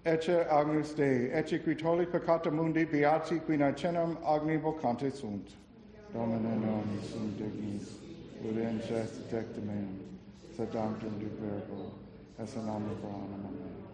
Ecce Agnus Dei, ecce qui tolli peccata mundi, beati qui nacenam agni vocante sunt. Domine non sum dignis, udens est tecta meum, sed tantum de verbo, esse nomen Abraham. Amen.